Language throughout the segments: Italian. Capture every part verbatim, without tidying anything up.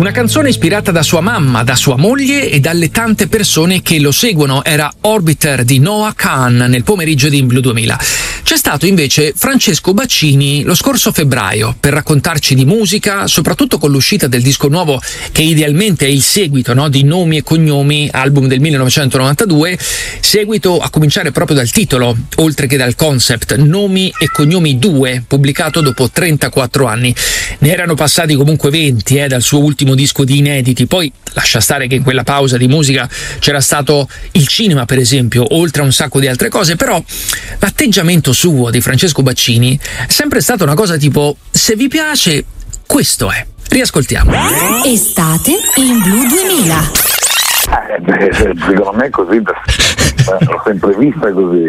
Una canzone ispirata da sua mamma, da sua moglie e dalle tante persone che lo seguono. Era Orbiter di Noah Kahan nel pomeriggio di In Blue duemila. C'è stato invece Francesco Baccini lo scorso febbraio per raccontarci di musica, soprattutto con l'uscita del disco nuovo che idealmente è il seguito, no, di Nomi e Cognomi, album del millenovecentonovantadue, seguito a cominciare proprio dal titolo, oltre che dal concept, Nomi e Cognomi due, pubblicato dopo trentaquattro anni. Ne erano passati comunque venti eh, dal suo ultimo disco di inediti, poi lascia stare che in quella pausa di musica c'era stato il cinema, per esempio, oltre a un sacco di altre cose, però l'atteggiamento suo di Francesco Baccini è sempre stata una cosa tipo: se vi piace, questo è. Riascoltiamo. Estate in Blue duemila. Eh, beh, secondo me così, l'ho sempre vista così.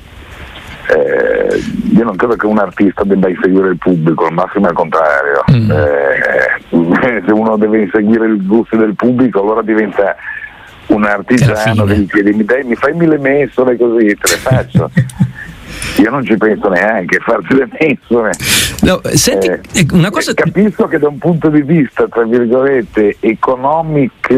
Eh, io non credo che un artista debba inseguire il pubblico, al massimo è il contrario. Mm. Eh, se uno deve inseguire il gusto del pubblico, allora diventa un artigiano che gli chiede: mi, dai, mi fai mille mensole così, te le faccio. Io non ci penso neanche a farci le mensole. No, senti, eh, una cosa... Capisco che da un punto di vista, tra virgolette, economic,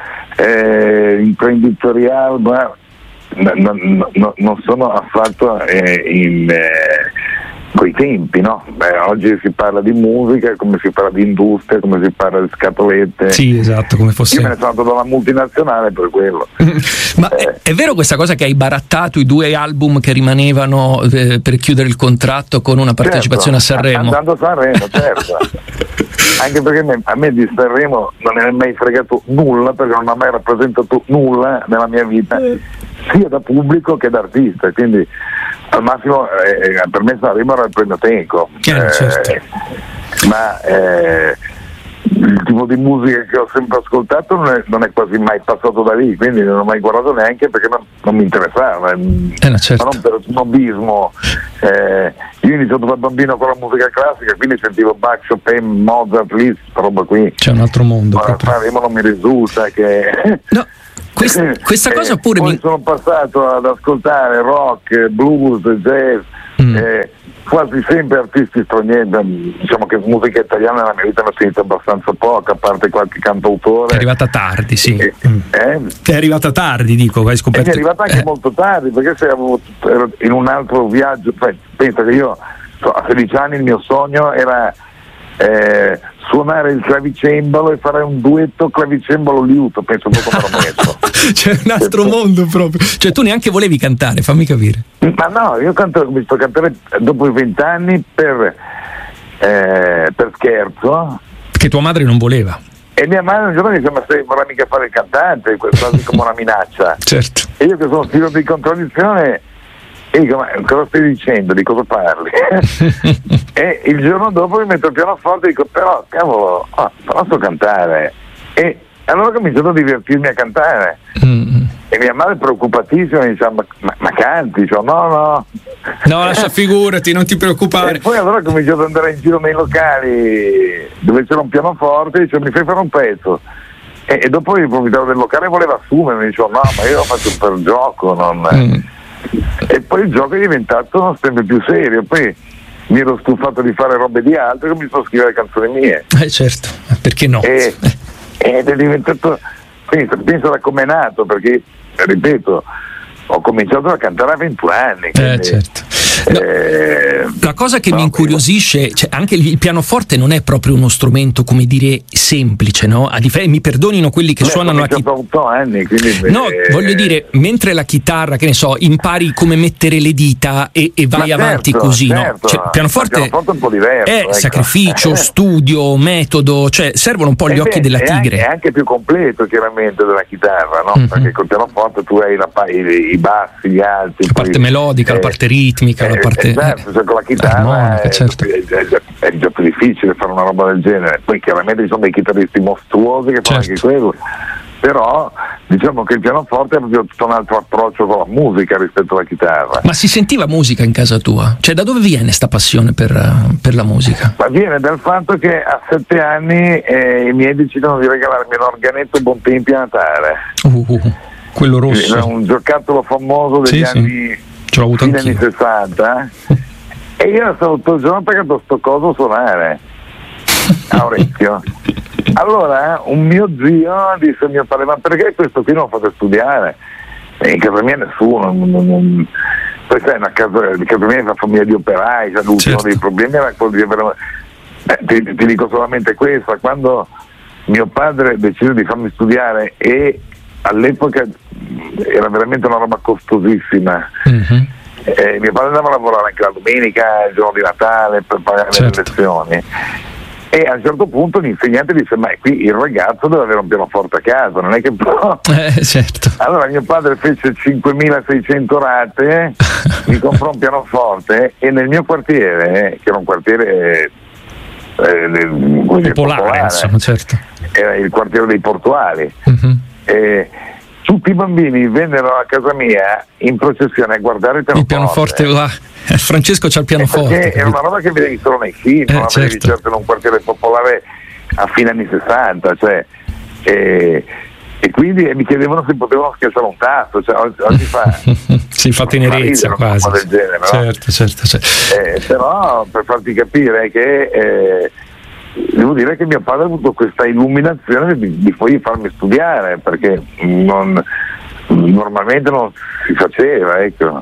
eh, imprenditoriale, ma non, non, non sono affatto eh, in eh, coi tempi, no? Beh, oggi si parla di musica come si parla di industria, come si parla di scatolette. Sì, esatto, come fosse. Io me ne sono andato da una multinazionale per quello. Ma eh. è, è vero questa cosa che hai barattato i due album che rimanevano eh, per chiudere il contratto con una partecipazione, certo, a Sanremo? Andando a Sanremo, certo. Anche perché a me di Sanremo non è mai fregato nulla, perché non ha mai rappresentato nulla nella mia vita, sia da pubblico che da artista, quindi al massimo eh, per me Sanremo era il premio Tenco, eh, certo. ma eh, il tipo di musica che ho sempre ascoltato non è, non è quasi mai passato da lì, quindi non ho mai guardato neanche perché non, non mi interessava, eh, no, certo. ma non per snobismo. Eh, io ho iniziato da bambino con la musica classica, quindi sentivo Bach, Chopin, Mozart, Liszt, roba qui. C'è un altro mondo. Ma Sanremo non mi risulta che... No. Questa, questa cosa eh, pure poi mi... sono passato ad ascoltare rock, blues, jazz, mm. eh, quasi sempre artisti stranieri. Diciamo che musica italiana nella mia vita ne ho sentita abbastanza poca, a parte qualche cantautore. È arrivata tardi, sì. Eh, mm. eh? È arrivata tardi, dico, hai scoperto. È arrivata anche eh. molto tardi, perché se avevo, ero in un altro viaggio, cioè, penso che io a sedici anni il mio sogno era eh, suonare il clavicembalo e fare un duetto clavicembalo-liuto, penso un po' come l'ho messo. C'è un altro certo. mondo proprio, cioè tu neanche volevi cantare, fammi capire. Ma no, io canto, ho visto cantare dopo i vent'anni per, eh, per scherzo. Che tua madre non voleva. E mia madre un giorno mi dice: ma se vorrà mica fare il cantante, quasi come una minaccia. Certo. E io che sono figlio di contraddizione, e dico: ma cosa stai dicendo? Di cosa parli? E il giorno dopo mi metto il pianoforte e dico: però cavolo, oh, posso cantare. E allora ho cominciato a divertirmi a cantare. Mm. E mia madre preoccupatissima mi diceva: ma, ma, ma canti? Dicevo: no, no. No, lascia, figurati, non ti preoccupare. E poi allora ho cominciato ad andare in giro nei locali dove c'era un pianoforte e dicevo: mi fai fare un pezzo? E, e dopo il proprietario del locale voleva assumermi, dicevo: no, ma io lo faccio per gioco, non... Mm. E poi il gioco è diventato sempre più serio, poi mi ero stufato di fare robe di altri e mi sono scrivere canzoni mie. Eh certo, perché no? E, ed è diventato, penso, penso da come è nato, perché ripeto, ho cominciato a cantare a ventuno anni. Quindi, eh certo. No, eh, la cosa che no, mi incuriosisce, cioè anche il pianoforte non è proprio uno strumento, come dire, semplice, no? A dif- mi perdonino quelli che beh, suonano la chitarra. anni, quindi, no, eh, voglio dire, mentre la chitarra, che ne so, impari come mettere le dita e, e vai certo, avanti così, certo. no? Cioè, pianoforte, pianoforte è un po' diverso, è ecco. sacrificio, studio, metodo, cioè servono un po' gli eh occhi beh, della è tigre. Anche, è anche più completo chiaramente della chitarra, no? Mm-hmm. Perché col pianoforte tu hai la, i, i bassi, gli alti, la parte poi, melodica, eh, la parte ritmica, eh, la parte esatto, cioè con la chitarra armonica, è, certo. è, è, già, è già più difficile fare una roba del genere. Poi chiaramente ci sono dei chitarristi mostruosi che fanno, certo, anche quello, però diciamo che il pianoforte ha proprio tutto un altro approccio con la musica rispetto alla chitarra. Ma si sentiva musica in casa tua? Cioè da dove viene sta passione per, per la musica? Ma viene dal fatto che a sette anni eh, i miei decidono di regalarmi un organetto Bontempi a Natale. Uh, uh, quello rosso. Era un giocattolo famoso degli sì, anni, ce l'ho avuto fine anni sessanta. E io stavo tutto il giorno perché sto coso suonare a orecchio. Allora un mio zio disse a mio padre: ma perché questo qui non lo fate studiare? E in casa mia nessuno, non, non, questa è una casa, in casa mia è una famiglia di operai, cioè l'ultimo Certo. dei problemi era quello di avere, eh, ti, ti dico solamente questo: quando mio padre decise di farmi studiare, e all'epoca era veramente una roba costosissima, mm-hmm. eh, mio padre andava a lavorare anche la domenica, il giorno di Natale, per pagare Certo. le lezioni, e a un certo punto l'insegnante disse: ma qui il ragazzo deve avere un pianoforte a casa, non è che può. Eh, certo. Allora mio padre fece cinquemilaseicento rate, mi comprò un pianoforte, e nel mio quartiere, che era un quartiere eh, nel- così, Popolare, insomma, certo. era il quartiere dei portuali, Mm-hmm. e tutti i bambini vennero a casa mia in processione a guardare il Il pianoforte. pianoforte là. Eh, Francesco c'ha il pianoforte. Perché era una roba che vedevi solo nei film, Eh, non la vedevi certo. certo in un quartiere popolare a fine anni sessanta, cioè, e, e quindi mi chiedevano se potevano schiacciare un tasto, cioè, oggi, oggi fa, si fa tenerezza fa ridere una quasi. roba del genere, no? Certo, certo, certo. Eh, però per farti capire che eh, devo dire che mio padre ha avuto questa illuminazione di, di poi farmi studiare, perché non, normalmente non si faceva, ecco.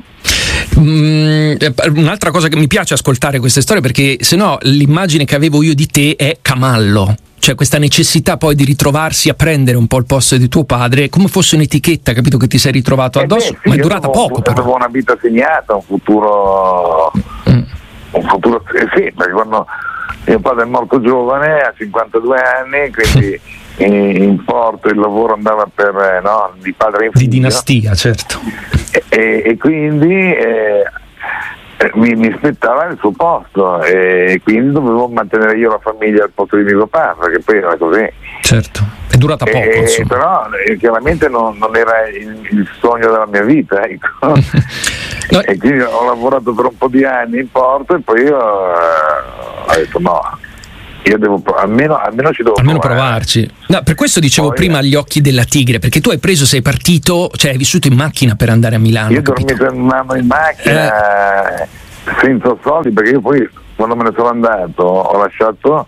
Mm, un'altra cosa che mi piace ascoltare queste storie, perché se no l'immagine che avevo io di te è Camallo, cioè questa necessità poi di ritrovarsi a prendere un po' il posto di tuo padre, come fosse un'etichetta, capito, che ti sei ritrovato Eh addosso, beh, sì, ma è io durata avevo, poco però. avevo una vita segnata, un futuro, Mm. un futuro eh, sì, perché quando mio padre è morto giovane, a cinquantadue anni, quindi in, in porto il lavoro andava per eh, no, di padre in Di figlio, dinastia, certo. e, e quindi eh, eh, mi, mi aspettava il suo posto, e quindi dovevo mantenere io la famiglia al posto di mio papà, perché poi era così. Certo, è durata poco, Eh, insomma. però eh, chiaramente non, non era il, il sogno della mia vita, ecco. No. E quindi ho lavorato per un po' di anni in porto, e poi io eh, ho detto no, io devo pro- almeno, almeno ci devo Almeno provare. provarci. No, per questo dicevo Poi, prima agli occhi della tigre, perché tu hai preso, sei partito, cioè hai vissuto in macchina per andare a Milano. Io ho capito? dormito un anno in macchina eh. senza soldi, perché io poi quando me ne sono andato ho lasciato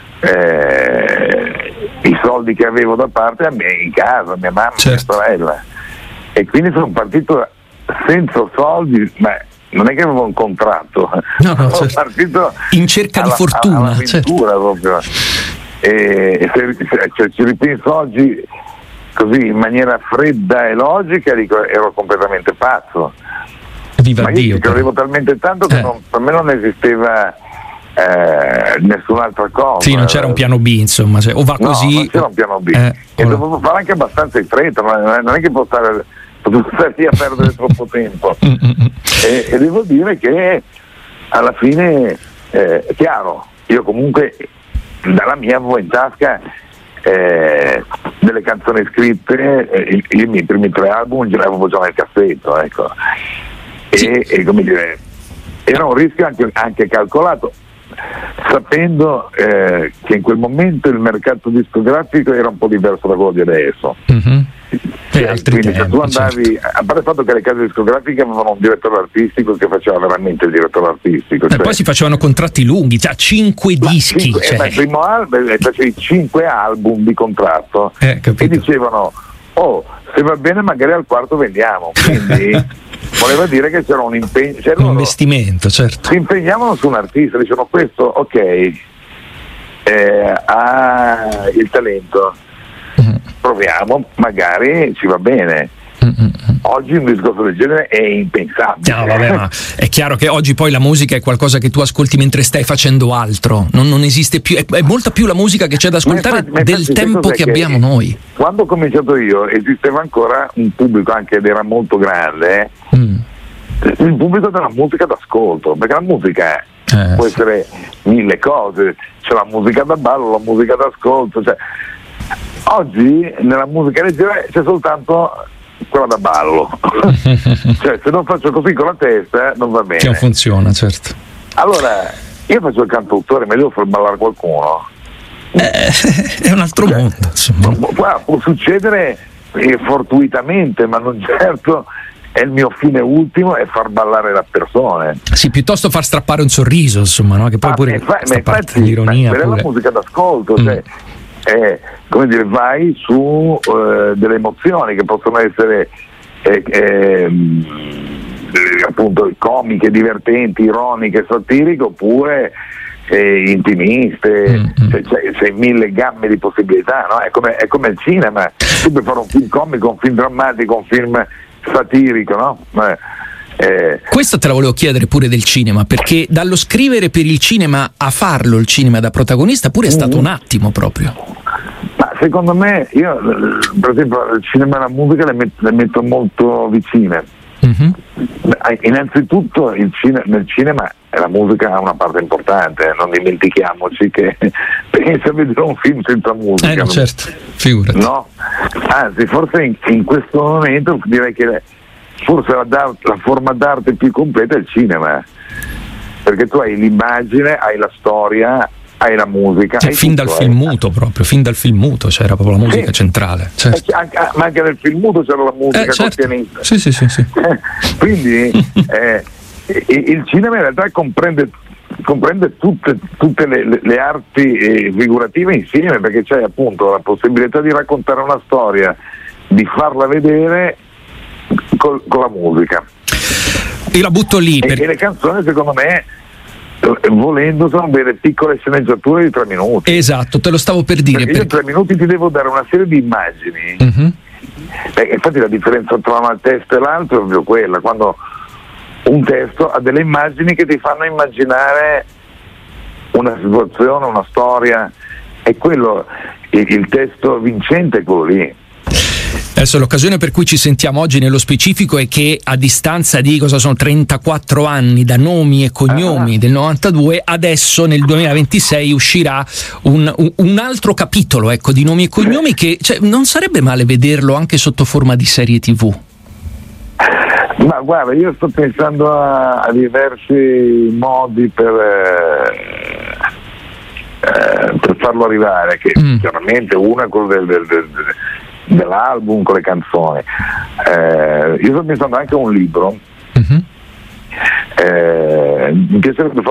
eh, i soldi che avevo da parte a me in casa, mia mamma, Certo. mia sorella, e quindi sono partito senza soldi, ma non è che avevo un contratto, No, no, sono certo. partito In cerca di alla- fortuna, all'avventura proprio. E, e se, se cioè, ci ripenso oggi così in maniera fredda e logica, dico ero completamente pazzo. Viva Ma io Dio. ci però. credevo talmente tanto che Eh. non, per me non esisteva eh, nessun'altra cosa. Sì, non c'era un piano B, insomma, cioè, o va No, così. non c'era un piano B. Eh, e o- dovevo fare anche abbastanza in fretta, ma non è che posso stare, potevo stare lì a perdere troppo tempo. Mm, mm, mm. E, e devo dire che alla fine eh, è chiaro, io comunque dalla mia avevo in tasca eh, delle canzoni scritte, eh, i, i miei primi tre album ce l'avevo già nel cassetto, ecco. E, Sì. e come dire, era un rischio anche, anche calcolato, sapendo eh, che in quel momento il mercato discografico era un po' diverso da quello di adesso. Mhm. Cioè, E altri quindi se tempi, tu andavi, certo. a parte il fatto che le case discografiche avevano un direttore artistico che faceva veramente il direttore artistico, E cioè, poi si facevano contratti lunghi, già cinque ma dischi. cinque- eh, cioè. ma il primo album eh, facevi cinque album di contratto Eh, capito. e dicevano oh, se va bene magari al quarto vendiamo, quindi voleva dire che c'era un impegno, cioè Un loro investimento, certo. si impegnavano su un artista, dicevano questo ok eh, ha il talento, Mm, proviamo, magari ci va bene. mm, mm, mm. Oggi un discorso del genere è impensabile. No, vabbè, ma è chiaro che oggi poi la musica è qualcosa che tu ascolti mentre stai facendo altro, non, non esiste più, è, è molta più la musica che c'è da ascoltare Ma infatti- ma del infatti sai tempo cos'è che che- abbiamo noi. Quando ho cominciato io esisteva ancora un pubblico anche ed era molto grande, Mm. il pubblico della musica d'ascolto, perché la musica Eh, può sì. essere mille cose, c'è la musica da ballo, la musica d'ascolto, cioè, oggi nella musica leggera c'è soltanto quella da ballo, cioè se non faccio così con la testa non va bene. Che non funziona, certo. Allora io faccio il cantautore, ma devo far ballare qualcuno. Eh, è un altro Cioè, mondo, insomma. Può, può- può succedere eh, fortuitamente, ma non certo è il mio fine ultimo è far ballare le persone. Sì, piuttosto far strappare un sorriso, insomma, no? Che poi Ah, pure ma infa- questa ma parte infatti, dell'ironia ma quella è pure. la musica d'ascolto, Mm. cioè, eh, come dire, vai su eh, delle emozioni che possono essere eh, eh, appunto comiche, divertenti, ironiche, satiriche, oppure eh, intimiste, mm-hmm. c'è, c'è, c'è mille gamme di possibilità, no? È come, è come il cinema, tu puoi fare un film comico, un film drammatico, un film satirico, no? Eh, Eh. Questo te la volevo chiedere pure del cinema, perché dallo scrivere per il cinema a farlo il cinema da protagonista pure è stato un attimo proprio. Ma secondo me, io per esempio il cinema e la musica le metto, le metto molto vicine. Mm-hmm. Innanzitutto il cine, nel cinema la musica ha una parte importante, non dimentichiamoci che pensa a vedere un film senza musica. Eh no, certo, figurati. No? Anzi, forse in, in questo momento direi che forse la, la forma d'arte più completa è il cinema, perché tu hai l'immagine, hai la storia, hai la musica, cioè, hai fin tutto, dal film muto proprio, fin dal film muto c'era proprio la musica, sì, centrale, certo. Anche, ma anche nel film muto c'era la musica, eh, certo. col pianista. Sì, sì, sì, sì. Quindi eh, il cinema in realtà comprende comprende tutte, tutte le, le, le arti eh, figurative insieme, perché c'è appunto la possibilità di raccontare una storia, di farla vedere Con, con la musica. Io la butto lì e, per... e le canzoni secondo me, volendo, sono delle piccole sceneggiature di tre minuti. Esatto, te lo stavo per dire. Perché io in tre minuti ti devo dare una serie di immagini. Mm-hmm. E infatti la differenza tra un testo e l'altro è proprio quella, quando un testo ha delle immagini che ti fanno immaginare una situazione, una storia, e quello, il, il testo vincente è quello lì. Adesso l'occasione per cui ci sentiamo oggi nello specifico è che a distanza di cosa sono trentaquattro anni da Nomi e Cognomi ah. del novantadue, adesso nel duemilaventisei uscirà un, un, un altro capitolo, ecco, di Nomi e Cognomi, che cioè, non sarebbe male vederlo anche sotto forma di serie tivù. Ma guarda, io sto pensando a, a diversi modi per eh, eh, per farlo arrivare, che mm. chiaramente uno è quello del, del, del dell'album con le canzoni. Eh, io sto pensando anche a un libro. Mm-hmm. Eh, mi piacerebbe farlo